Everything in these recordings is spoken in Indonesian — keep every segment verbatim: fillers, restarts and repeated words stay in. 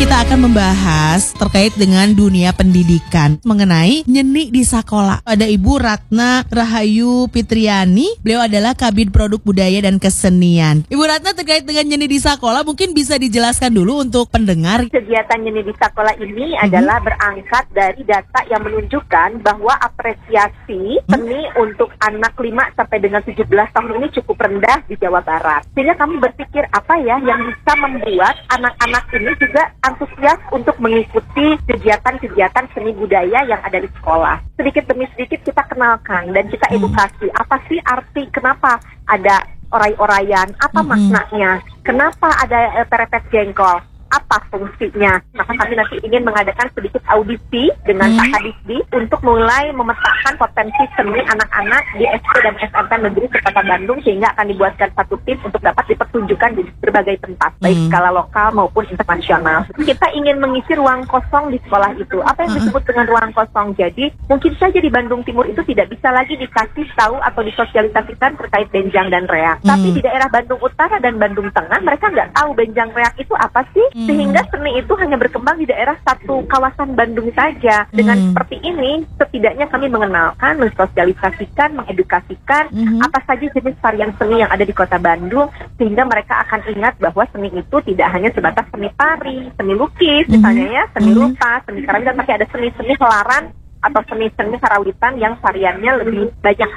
kita akan membahas terkait dengan dunia pendidikan mengenai nyeni di sekolah. Ada Ibu Ratna Rahayu Fitriani, beliau adalah Kabid Produk Budaya dan Kesenian. Ibu Ratna, terkait dengan nyeni di sekolah mungkin bisa dijelaskan dulu untuk pendengar. Kegiatan nyeni di sekolah ini mm-hmm. adalah berangkat dari data yang menunjukkan bahwa apresiasi mm-hmm. seni untuk anak lima sampai dengan tujuh belas tahun ini cukup rendah di Jawa Barat. Sehingga kami berpikir apa ya yang bisa membuat anak-anak ini juga antusias untuk mengikuti kegiatan-kegiatan seni budaya yang ada di sekolah. Sedikit demi sedikit kita kenalkan dan kita edukasi. Apa sih arti, kenapa ada oray-orayan, apa mm-hmm. maknanya, kenapa ada uh, perepet jengkol, apa fungsinya. Maka kami nanti ingin mengadakan sedikit audisi dengan hmm. Pak Kadisdi untuk mulai memetakan potensi seni anak-anak di S D dan S M P Negeri Kota Bandung, sehingga akan dibuatkan satu tim untuk dapat dipertunjukkan di berbagai tempat, baik hmm. skala lokal maupun internasional. Kita ingin mengisi ruang kosong di sekolah itu. Apa yang disebut dengan ruang kosong? Jadi mungkin saja di Bandung Timur itu tidak bisa lagi dikasih tahu atau disosialisasikan terkait benjang dan reak. Hmm. Tapi di daerah Bandung Utara dan Bandung Tengah mereka nggak tahu benjang reak itu apa sih. Sehingga seni itu hanya berkembang di daerah satu kawasan Bandung saja. Dengan hmm. seperti ini, setidaknya kami mengenalkan, mensosialisasikan, mengedukasikan hmm. apa saja jenis varian seni yang ada di kota Bandung, sehingga mereka akan ingat bahwa seni itu tidak hanya sebatas seni tari, seni lukis, hmm. misalnya ya, seni hmm. rupa, seni karawitan, tapi ada seni-seni helaran atau seni-seni karawitan yang variannya lebih banyak.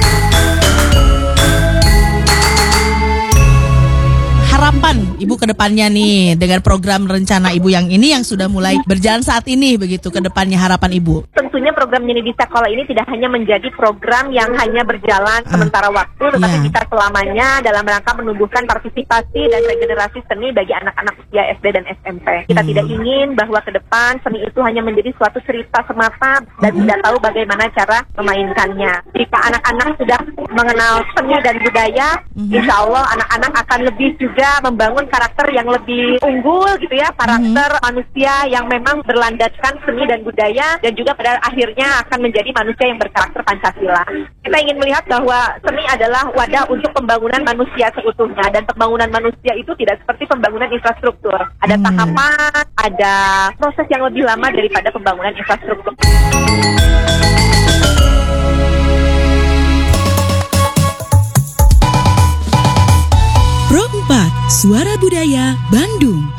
Harapan Ibu ke depannya nih dengan program rencana Ibu yang ini yang sudah mulai berjalan saat ini, begitu ke depannya harapan Ibu? Tentunya program Nyeni di Sekolah ini tidak hanya menjadi program yang hanya berjalan ah, sementara waktu, tetapi yeah. kita selamanya dalam rangka menumbuhkan partisipasi dan regenerasi seni bagi anak-anak usia S D dan S M P. Kita hmm. tidak ingin bahwa ke depan seni itu hanya menjadi suatu cerita semata dan hmm. tidak tahu bagaimana cara memainkannya. Jika anak-anak sudah mengenal seni dan budaya, hmm. insya Allah anak-anak akan lebih juga membangun karakter yang lebih unggul gitu ya, karakter mm-hmm. manusia yang memang berlandaskan seni dan budaya, dan juga pada akhirnya akan menjadi manusia yang berkarakter Pancasila. Kita ingin melihat bahwa seni adalah wadah untuk pembangunan manusia seutuhnya, dan pembangunan manusia itu tidak seperti pembangunan infrastruktur. Ada mm. tahapan, ada proses yang lebih lama daripada pembangunan infrastruktur. Pro empat Suara Budaya Bandung.